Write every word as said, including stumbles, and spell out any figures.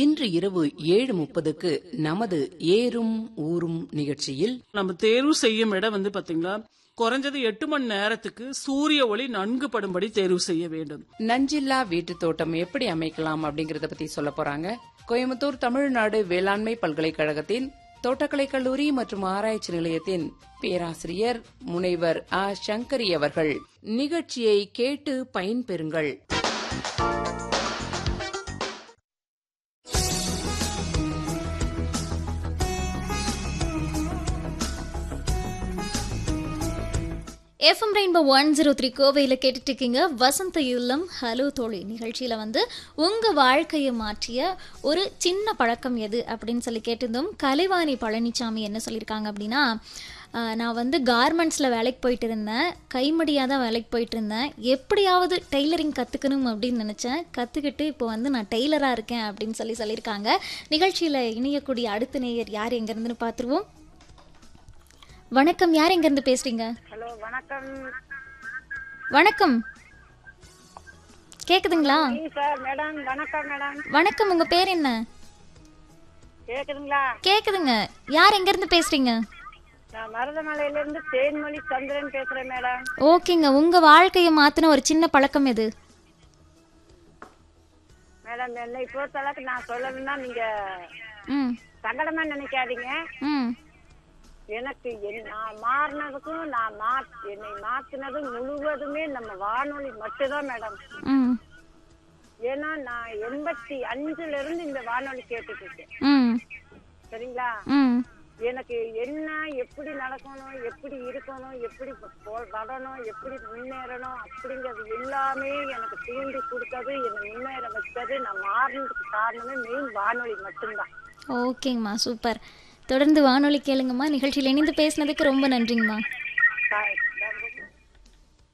இன்று இரவு ஏழு முப்பதுக்கு நமது ஏறும் ஊரும் நிகழ்ச்சியில் நம்ம தேர்வு செய்யும் இடம் வந்து பாத்தீங்களா, குறைஞ்சது எட்டு மணி நேரத்துக்கு சூரிய ஒளி நன்கு படும்படி தேர்வு செய்ய வேண்டும். நஞ்சில்லா வீட்டு தோட்டம் எப்படி அமைக்கலாம் அப்படிங்கறத பத்தி சொல்ல போறாங்க. கோயம்புத்தூர் தமிழ்நாடு வேளாண்மை பல்கலைக்கழகத்தின் தோட்டக்கலை கல்லூரி மற்றும் ஆராய்ச்சி நிலையத்தின் பேராசிரியர் முனைவர் ஆ சங்கரி அவர்கள். நிகழ்ச்சியை கேட்டு பயன்பெறுங்கள். FM rainbow one zero three கோவையில் கேட்டுட்டு இருக்கீங்க வசந்த இல்லம் ஹலோ தோழி நிகழ்ச்சியில் வந்து உங்கள் வாழ்க்கையை மாற்றிய ஒரு சின்ன பழக்கம் எது அப்படின்னு சொல்லி கேட்டிருந்தோம். கலைவாணி பழனிசாமி என்ன சொல்லியிருக்காங்க அப்படின்னா, நான் வந்து கார்மெண்ட்ஸில் வேலைக்கு போயிட்டு இருந்தேன், கைமடியாக தான் வேலைக்கு போயிட்டு இருந்தேன், எப்படியாவது டெய்லரிங் கற்றுக்கணும் அப்படின்னு நினச்சேன், கற்றுக்கிட்டு இப்போ வந்து நான் டெய்லராக இருக்கேன் அப்படின்னு சொல்லி சொல்லியிருக்காங்க. நிகழ்ச்சியில் இணையக்கூடிய அடுத்த நேயர் யார் எங்கேருந்துன்னு பார்த்துருவோம். வணக்கம், யார் எங்கேருந்து பேசுறீங்க? ஹலோ, வணக்கம். வணக்கம், கேக்குதுங்களா? சார் மேடம், வணக்கம் மேடம். வணக்கம், உங்க பேர் என்ன? கேக்குதுங்களா? கேக்குதுங்க. யார் எங்கேருந்து பேசுறீங்க? நான் மருதமலையில இருந்து தேன்மொழி சந்திரன் பேசுறேன் மேடம். ஓகேங்க, உங்க வாழ்க்கையை மாத்தின ஒரு சின்ன பழக்கம் எது? மேடம், என்னை பொறுத்தளவுக்கு நான் சொல்லணும்னா நீங்க ம் சங்கடமா நினைக்காதீங்க. ம் எனக்கு நான் மாறினதுக்கும் நான் மா என்னை மாத்தினதும் முழுவதுமே நம்ம வானொலி மட்டும்தான் மேடம். ம் ஏன்னா நான் எண்பத்தி அஞ்சுல இருந்து இந்த வானொலி கேட்டுட்டு இருக்கேன். ம் சரிங்களா? ம் எனக்கு என்ன எப்படி நடக்கணும், எப்படி இருக்கணும், எப்படி வரணும், எப்படி முன்னேறணும் அப்படிங்கிறது எல்லாமே எனக்கு தூண்டி கொடுத்தது, என்னை முன்னேற வச்சது, நான் மாறினதுக்கு காரணமே மெயின் வானொலி மட்டும்தான். ஓகேங்கம்மா, சூப்பர். தொடர்ந்து வானொலி கேளுங்கம்மா. நிகழ்ச்சியில் இணைந்து பேசினதுக்கு ரொம்ப நன்றிங்கம்மா.